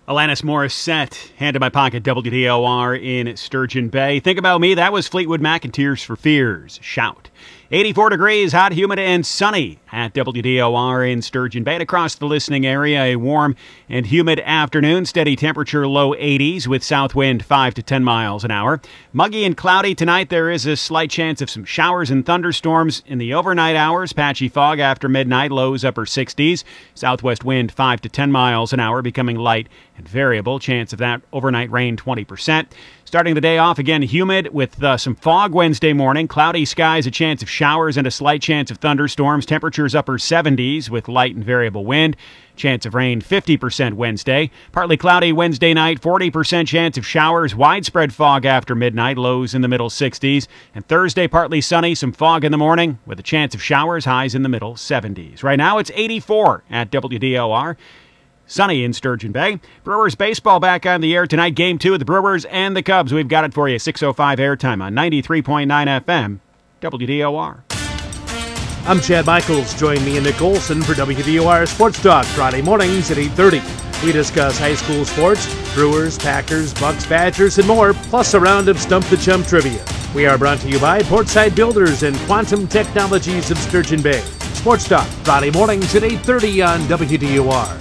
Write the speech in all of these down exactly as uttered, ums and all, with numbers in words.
Alanis Morissette, Hand in My Pocket, W D O R in Sturgeon Bay. Think About Me, that was Fleetwood Mac and Tears for Fears. Shout. eighty-four degrees, hot, humid, and sunny at W D O R in Sturgeon Bay. And across the listening area, a warm and humid afternoon. Steady temperature, low eighties with south wind five to ten miles an hour. Muggy and cloudy tonight. There is a slight chance of some showers and thunderstorms in the overnight hours. Patchy fog after midnight, lows upper sixties. Southwest wind five to ten miles an hour, becoming light and variable. Chance of that overnight rain twenty percent. Starting the day off again humid with uh, some fog Wednesday morning. Cloudy skies, a chance of showers and a slight chance of thunderstorms. Temperatures upper seventies with light and variable wind. Chance of rain fifty percent Wednesday. Partly cloudy Wednesday night. forty percent chance of showers. Widespread fog after midnight. Lows in the middle sixties. And Thursday partly sunny. Some fog in the morning with a chance of showers. Highs in the middle seventies. Right now it's eighty-four at W D O R. Sunny in Sturgeon Bay. Brewers baseball back on the air tonight. Game two of the Brewers and the Cubs. We've got it for you. six oh five airtime on ninety-three point nine F M. W D O R. I'm Chad Michaels. Join me and Nick Olson for W D O R Sports Talk Friday mornings at eight thirty. We discuss high school sports, Brewers, Packers, Bucks, Badgers, and more, plus a round of Stump the Chump trivia. We are brought to you by Portside Builders and Quantum Technologies of Sturgeon Bay. Sports Talk Friday mornings at eight thirty on W D O R.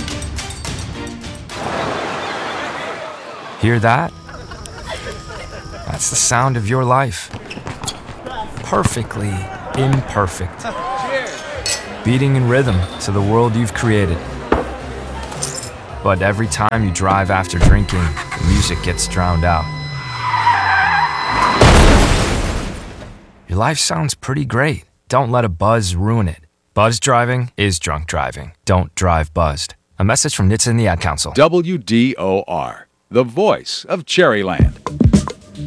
Hear that? That's the sound of your life. Perfectly imperfect. Beating in rhythm to the world you've created. But every time you drive after drinking, the music gets drowned out. Your life sounds pretty great. Don't let a buzz ruin it. Buzz driving is drunk driving. Don't drive buzzed. A message from N H T S A and the Ad Council. W D O R, the voice of Cherryland.